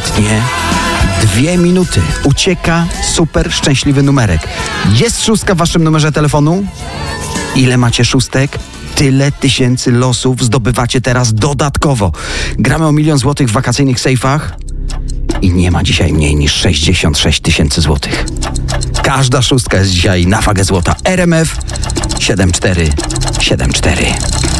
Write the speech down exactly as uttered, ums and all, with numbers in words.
Ostatnie dwie minuty. Ucieka super szczęśliwy numerek. Jest szóstka w waszym numerze telefonu? Ile macie szóstek? Tyle tysięcy losów zdobywacie teraz dodatkowo. Gramy o milion złotych w wakacyjnych sejfach i nie ma dzisiaj mniej niż sześćdziesiąt sześć tysięcy złotych. Każda szóstka jest dzisiaj na wagę złota. R M F siedem cztery siedem cztery.